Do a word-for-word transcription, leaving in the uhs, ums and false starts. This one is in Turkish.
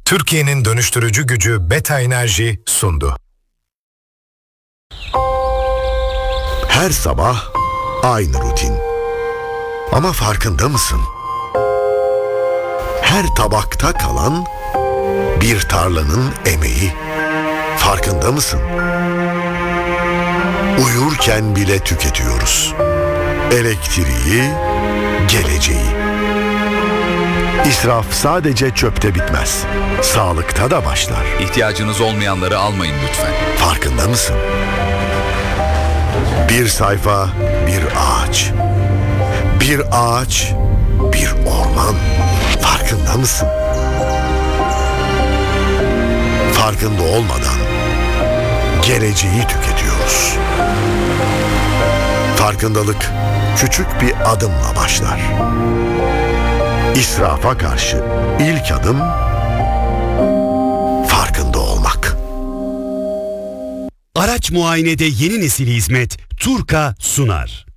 Türkiye'nin dönüştürücü gücü Beta Enerji sundu. Her sabah aynı rutin. Ama farkında mısın? Her tabakta kalan bir tarlanın emeği. Farkında mısın? Uyurken bile tüketiyoruz. Elektriği, geleceği. İsraf sadece çöpte bitmez. Sağlıkta da başlar. İhtiyacınız olmayanları almayın lütfen. Farkında mısın? Bir sayfa, bir ağaç. Bir ağaç, bir orman. Farkında mısın? Farkında olmadan geleceği tüketiyoruz. Farkındalık küçük bir adımla başlar. İsrafa karşı ilk adım farkında olmak. Araç muayenede yeni nesil hizmet Turka sunar.